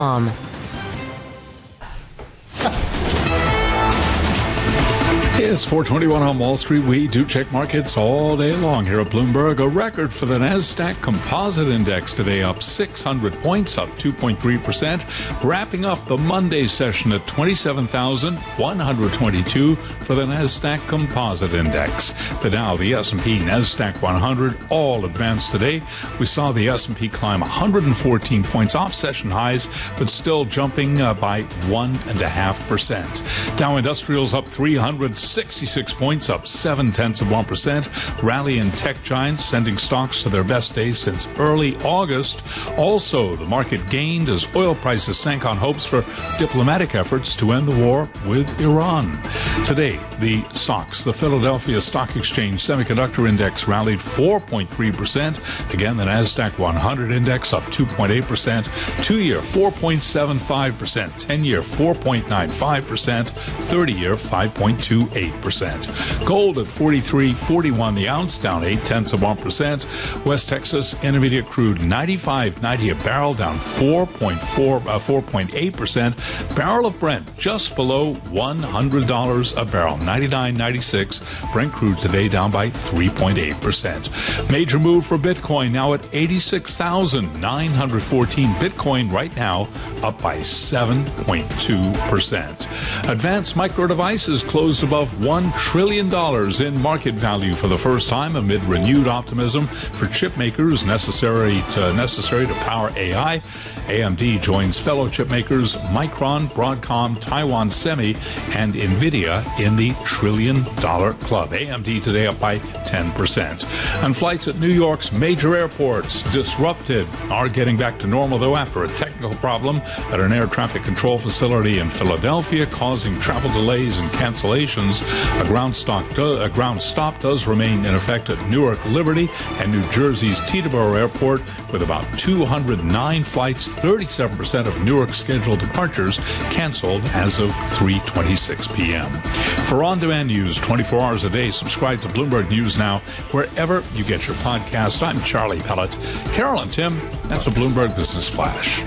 It's 421 on Wall Street. We do check markets all day long here at Bloomberg. A record for the NASDAQ Composite Index today, up 600 points, up 2.3%. Wrapping up the Monday session at 27,122 for the NASDAQ Composite Index. The Dow, the S&P, NASDAQ 100 all advanced today. We saw the S&P climb 114 points off session highs, but still jumping by 1.5%. Dow Industrials up 366 points, up 0.7%. Rally in tech giants, sending stocks to their best days since early August. Also, the market gained as oil prices sank on hopes for diplomatic efforts to end the war with Iran. Today, the stocks, the Philadelphia Stock Exchange Semiconductor Index rallied 4.3%. Again, the NASDAQ 100 Index up 2.8%. 2-year 4.75%. 10-year 4.95%. 30-year 5.28%. Gold at $43.41 the ounce, down 0.8%. West Texas Intermediate crude 95.90 a barrel, down 4.8%. Barrel of Brent just below $100 a barrel, 99.96. Brent crude today down by 3.8%. Major move for Bitcoin now at 86,914. Bitcoin right now up by 7.2%. Advanced Micro Devices closed above $1 trillion in market value for the first time amid renewed optimism for chip makers necessary to power AI. AMD joins fellow chip makers Micron, Broadcom, Taiwan Semi, and NVIDIA in the $1 trillion club. AMD today up by 10%. And flights at New York's major airports disrupted are getting back to normal, though, after a technical problem at an air traffic control facility in Philadelphia, causing travel delays and cancellations. A ground stop does remain in effect at Newark Liberty and New Jersey's Teterboro Airport, with about 209 flights, 37% of Newark scheduled departures canceled as of 3:26 p.m. For on-demand news 24 hours a day, subscribe to Bloomberg News Now wherever you get your podcast. I'm Charlie Pellet. Carol and Tim, that's a Bloomberg Business Flash.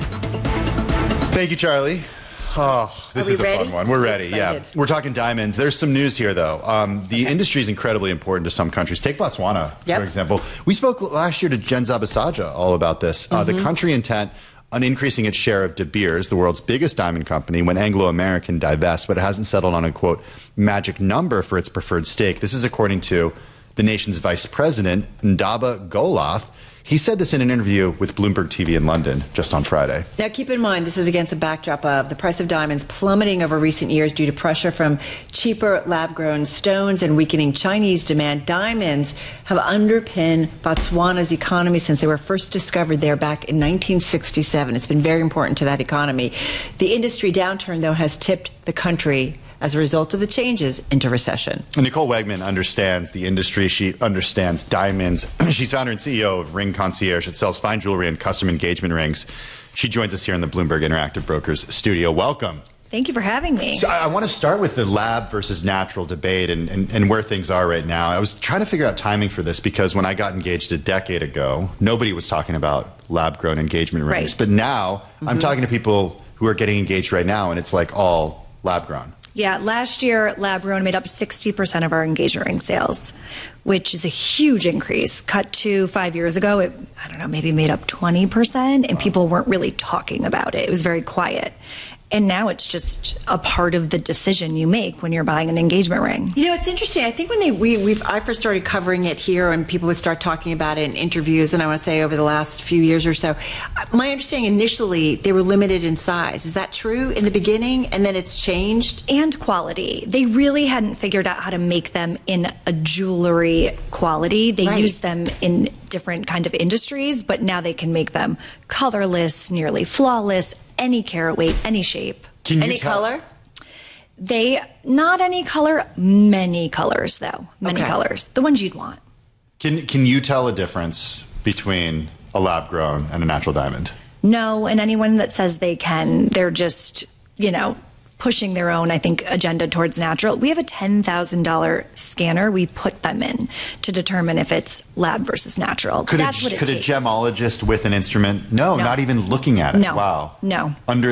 Thank you, Charlie. Oh, this is a fun one. We're ready. Yeah. We're talking diamonds. There's some news here, though. The industry is incredibly important to some countries. Take Botswana, for example. We spoke last year to Jen Zabasaja all about this. The country intent on increasing its share of De Beers, the world's biggest diamond company, when Anglo American divests, but it hasn't settled on a, quote, magic number for its preferred stake. This is according to the nation's vice president, Ndaba Goloth. He said this in an interview with Bloomberg TV in London just on Friday. Now, keep in mind, this is against a backdrop of the price of diamonds plummeting over recent years due to pressure from cheaper lab-grown stones and weakening Chinese demand. Diamonds have underpinned Botswana's economy since they were first discovered there back in 1967. It's been very important to that economy. The industry downturn, though, has tipped the country as a result of the changes into recession. Nicole Wegman understands the industry. She understands diamonds. She's founder and CEO of Ring Concierge. It sells fine jewelry and custom engagement rings. She joins us here in the Bloomberg Interactive Brokers studio. Welcome. Thank you for having me. So I want to start with the lab versus natural debate and where things are right now. I was trying to figure out timing for this because when I got engaged a decade ago, nobody was talking about lab-grown engagement rings. Right. But now I'm talking to people who are getting engaged right now, and it's like all lab-grown. Yeah, last year, lab-grown made up 60% of our engagement ring sales, which is a huge increase. Cut to 5 years ago, it, I don't know, maybe made up 20%, and people weren't really talking about it. It was very quiet. And now it's just a part of the decision you make when you're buying an engagement ring. You know, it's interesting. I think when I first started covering it here and people would start talking about it in interviews, and I want to say over the last few years or so, my understanding initially they were limited in size. Is that true in the beginning, and then it's changed? And quality. They really hadn't figured out how to make them in a jewelry quality. They used them in different kind of industries, but now they can make them colorless, nearly flawless, any carat weight, any shape. Any color? Not any color, many colors though. Many colors. The ones you'd want. Can you tell a difference between a lab grown and a natural diamond? No, and anyone that says they can, they're just, pushing their own, I think, agenda towards natural. We have a $10,000 scanner we put them in to determine if it's lab versus natural. Could a gemologist with an instrument? No, not even looking at it. No. Wow. No. Under